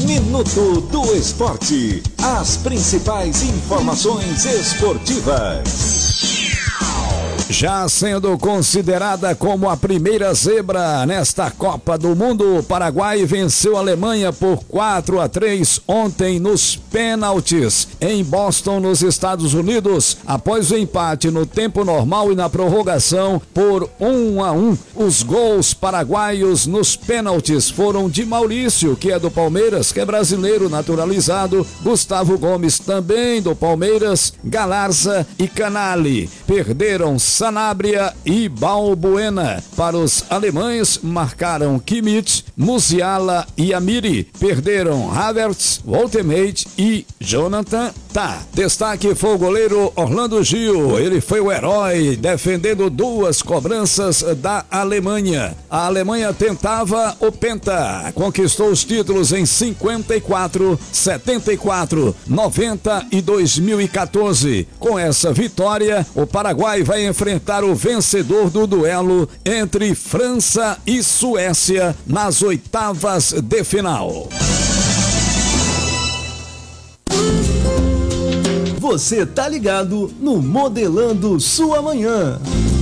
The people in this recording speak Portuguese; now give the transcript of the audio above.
Minuto do Esporte. As principais informações esportivas. Já sendo considerada como a primeira zebra nesta Copa do Mundo, o Paraguai venceu a Alemanha por 4-3 ontem nos pênaltis em Boston, nos Estados Unidos, após o empate no tempo normal e na prorrogação por 1-1. Os gols paraguaios nos pênaltis foram de Maurício, que é do Palmeiras, que é brasileiro naturalizado, Gustavo Gomes, também do Palmeiras, Galarza e Canali. Perderam Sanabria e Balbuena. Para os alemães, marcaram Kimmich, Musiala e Amiri. Perderam Havertz, Woltemade e Jonathan Tah. Destaque foi o goleiro Orlando Gil. Ele foi o herói, defendendo duas cobranças da Alemanha. A Alemanha tentava o Penta. Conquistou os títulos em 54, 74, 90 e 2014. Com essa vitória, o Paraguai vai enfrentar o vencedor do duelo entre França e Suécia nas oitavas de final. Você tá ligado no Modelando Sua Manhã.